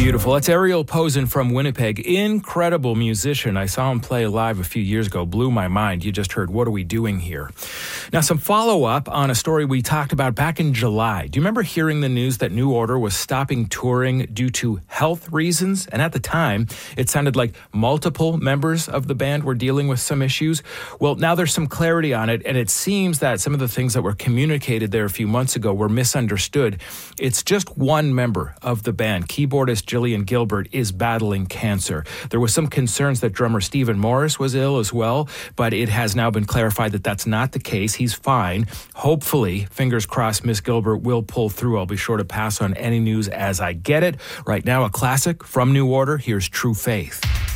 Beautiful. That's Ariel Posen from Winnipeg. Incredible musician. I saw him play live a few years ago. Blew my mind. You just heard What Are We Doing Here? Now, some follow-up on a story we talked about back in July. Do you remember hearing the news that New Order was stopping touring due to health reasons? And at the time, it sounded like multiple members of the band were dealing with some issues. Well, now there's some clarity on it, and it seems that some of the things that were communicated there a few months ago were misunderstood. It's just one member of the band, keyboardist Gillian Gilbert, is battling cancer. There was some concerns that drummer Stephen Morris was ill as well, but it has now been clarified that that's not the case. He's fine. Hopefully, fingers crossed, Miss Gilbert will pull through. I'll be sure to pass on any news as I get it. Right now, a classic from New Order. Here's True Faith.